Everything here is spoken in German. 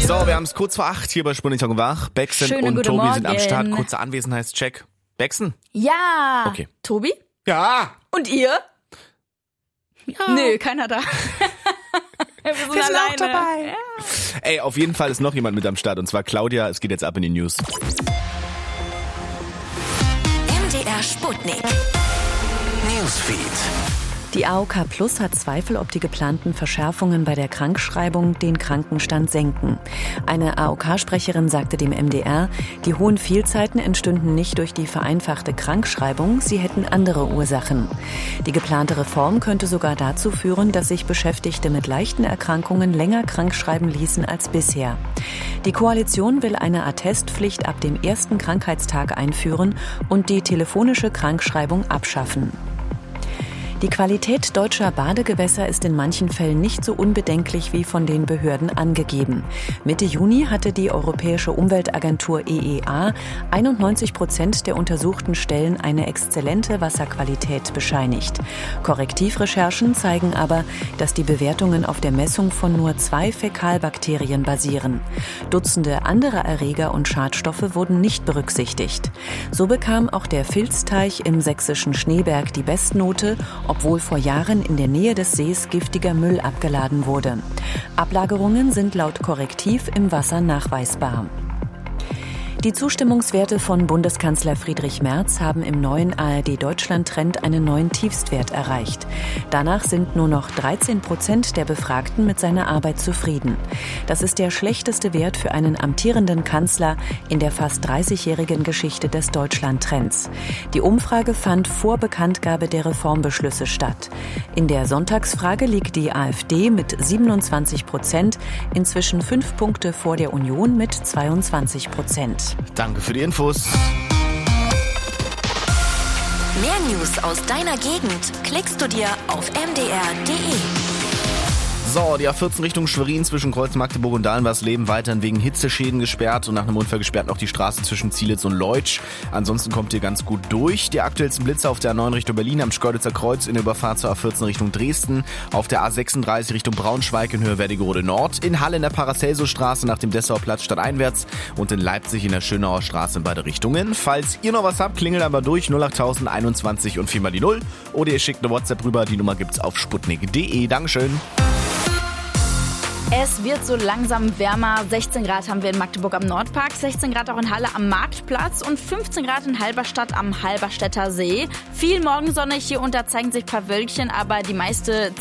So, wir haben es kurz vor 8 hier bei Sputnik Wach. Bexen Schönen und guten Tobi Morgen. sind am Start. Kurzer Anwesenheitscheck. Bexen? Ja. Okay. Tobi? Ja. Und ihr? Ja. Nö, keiner da. Wir sind alleine. auch dabei. Ja. Ey, auf jeden Fall ist noch jemand mit am Start und zwar Claudia. Es geht jetzt ab in die News. MDR Sputnik. Newsfeed. Die AOK Plus hat Zweifel, ob die geplanten Verschärfungen bei der Krankschreibung den Krankenstand senken. Eine AOK-Sprecherin sagte dem MDR, die hohen Fehlzeiten entstünden nicht durch die vereinfachte Krankschreibung, sie hätten andere Ursachen. Die geplante Reform könnte sogar dazu führen, dass sich Beschäftigte mit leichten Erkrankungen länger krankschreiben ließen als bisher. Die Koalition will eine Attestpflicht ab dem ersten Krankheitstag einführen und die telefonische Krankschreibung abschaffen. Die Qualität deutscher Badegewässer ist in manchen Fällen nicht so unbedenklich wie von den Behörden angegeben. Mitte Juni hatte die Europäische Umweltagentur EEA 91% der untersuchten Stellen eine exzellente Wasserqualität bescheinigt. Korrektivrecherchen zeigen aber, dass die Bewertungen auf der Messung von nur 2 Fäkalbakterien basieren. Dutzende andere Erreger und Schadstoffe wurden nicht berücksichtigt. So bekam auch der Filzteich im sächsischen Schneeberg die Bestnote, obwohl vor Jahren in der Nähe des Sees giftiger Müll abgeladen wurde. Ablagerungen sind laut Korrektiv im Wasser nachweisbar. Die Zustimmungswerte von Bundeskanzler Friedrich Merz haben im neuen ARD-Deutschland-Trend einen neuen Tiefstwert erreicht. Danach sind nur noch 13% der Befragten mit seiner Arbeit zufrieden. Das ist der schlechteste Wert für einen amtierenden Kanzler in der fast 30-jährigen Geschichte des Deutschland-Trends. Die Umfrage fand vor Bekanntgabe der Reformbeschlüsse statt. In der Sonntagsfrage liegt die AfD mit 27% inzwischen 5 Punkte vor der Union mit 22%. Danke für die Infos. Mehr News aus deiner Gegend klickst du dir auf mdr.de. So, die A14 Richtung Schwerin zwischen Kreuz Magdeburg und Dahlenwersleben weiterhin wegen Hitzeschäden gesperrt und nach einem Unfall gesperrt noch die Straße zwischen Zielitz und Leutsch. Ansonsten kommt ihr ganz gut durch. Die aktuellsten Blitze auf der A9 Richtung Berlin am Schkeuditzer Kreuz in der Überfahrt zur A14 Richtung Dresden, auf der A36 Richtung Braunschweig in Höhe Wernigerode Nord, in Halle in der Paracelso-Straße nach dem Dessauer Platz stadteinwärts und in Leipzig in der Schönauer Straße in beide Richtungen. Falls ihr noch was habt, klingelt aber durch 08021 und 4 mal die 0 oder ihr schickt eine WhatsApp rüber, die Nummer gibt's auf sputnik.de. Dankeschön. Es wird so langsam wärmer. 16 Grad haben wir in Magdeburg am Nordpark, 16 Grad auch in Halle am Marktplatz und 15 Grad in Halberstadt am Halberstädter See. Viel Morgensonne, hier und da zeigen sich ein paar Wölkchen, aber die meiste